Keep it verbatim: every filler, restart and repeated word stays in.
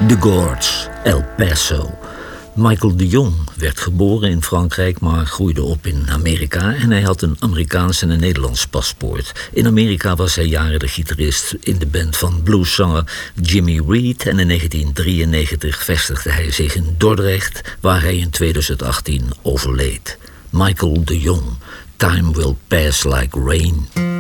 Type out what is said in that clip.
The Gorge, El Paso. Michael de Jong werd geboren in Frankrijk, maar groeide op in Amerika. En hij had een Amerikaans en een Nederlands paspoort. In Amerika was hij jaren de gitarist in de band van blueszanger Jimmy Reed. En in negentien drieënnegentig vestigde hij zich in Dordrecht, waar hij in twintig achttien overleed. Michael de Jong, Time Will Pass Like Rain.